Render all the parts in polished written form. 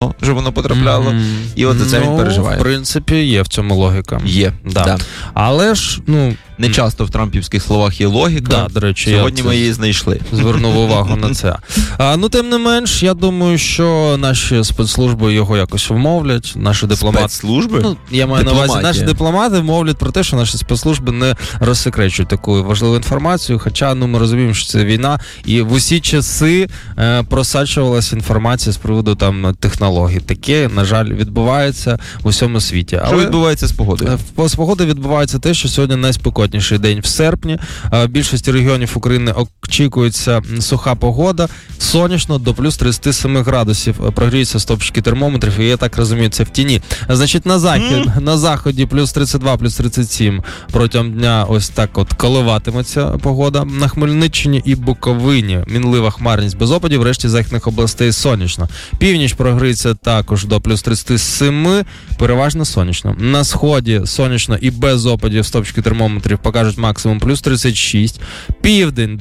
нього, щоб воно потрапляло. І от за це він переживає. В принципі, є в цьому логіка. Є, да. Але ж, не часто в трампівських словах є логіка. Да, до речі, сьогодні ми її знайшли. Звернув увагу на це. Тим не менш, я думаю, що наші спецслужби його якось вмовлять. Наші дипломати... Спецслужби? Я маю на увазі, наші дипломати вмовлять про те, що наші спецслужби не розсекречують таку важливу інформацію, хоча, ми розуміємо, що це війна, і в усі часи просачувалася інформація з приводу технологій. Таке, на жаль, відбувається в усьому світі. Що відбувається з погодою? З погодою відбувається те, що сьогодні найспекотніший день в серпні. В більшості регіонів України очікується суха погода, сонячно до плюс 37 градусів. Прогріються стопчики термометрів, і я так розумію, це в тіні. Значить, на заході плюс 32, плюс 37 протягом дня ось так коливатиметься погода. На Хмельниччині і Буковині мінлива хмарність без опадів, в решті західних областей сонячно. Північ прогріється також до плюс 37, переважно сонячно. На сході сонячно і без опадів, стопчики термометрів покажуть максимум плюс 36. Південь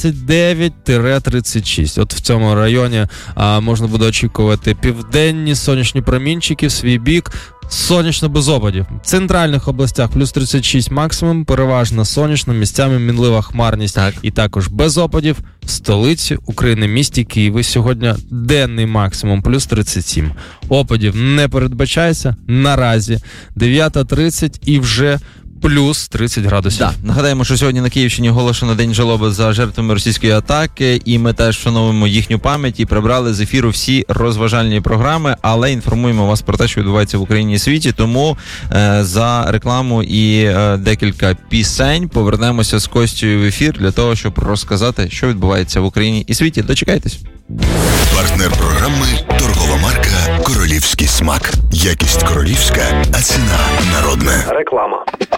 29-36. От в цьому районі можна буде очікувати південні сонячні промінчики в свій бік. Сонячно без опадів. В центральних областях плюс 36 максимум, переважно сонячно, місцями мінлива хмарність. І також без опадів. В столиці України, місті Києві, сьогодні денний максимум плюс 37. Опадів не передбачається наразі. 9:30 і вже плюс 30 градусів. Да. Нагадаємо, що сьогодні на Київщині оголошено День жалоби за жертвами російської атаки, і ми теж вшановуємо їхню пам'ять і прибрали з ефіру всі розважальні програми, але інформуємо вас про те, що відбувається в Україні і світі, тому за рекламу і декілька пісень повернемося з Костею в ефір для того, щоб розказати, що відбувається в Україні і світі. Дочекайтесь. Партнер програми – торгова марка «Королівський смак». Якість королівська, а ціна народна. Реклама.